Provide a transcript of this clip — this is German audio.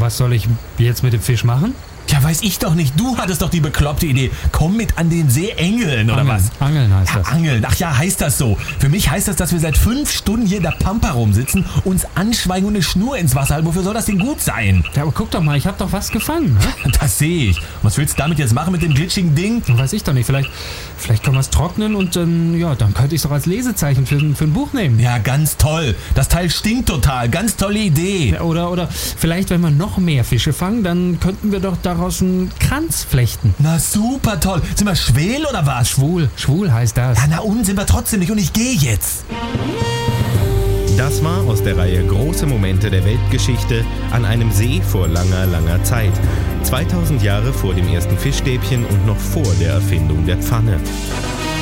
was soll ich jetzt mit dem Fisch machen? Ja, weiß ich doch nicht. Du hattest doch die bekloppte Idee. Komm mit an den See Engeln, oder was? Angeln heißt das. Angeln. Ach ja, heißt das so. Für mich heißt das, dass wir seit 5 Stunden hier in der Pampa rumsitzen, uns anschweigen und eine Schnur ins Wasser halten. Wofür soll das denn gut sein? Ja, aber guck doch mal, ich habe doch was gefangen. Ne? Das sehe ich. Was willst du damit jetzt machen mit dem glitschigen Ding? Weiß ich doch nicht. Vielleicht können wir es trocknen und dann könnte ich es doch als Lesezeichen für ein Buch nehmen. Ja, ganz toll. Das Teil stinkt total. Ganz tolle Idee. Ja, oder vielleicht, wenn wir noch mehr Fische fangen, dann könnten wir doch daraus einen Kranz flechten. Na super toll. Sind wir schwul oder was? Schwul heißt das. Ja, na und sind wir trotzdem nicht und ich gehe jetzt. Das war aus der Reihe Große Momente der Weltgeschichte an einem See vor langer, langer Zeit. 2000 Jahre vor dem ersten Fischstäbchen und noch vor der Erfindung der Pfanne.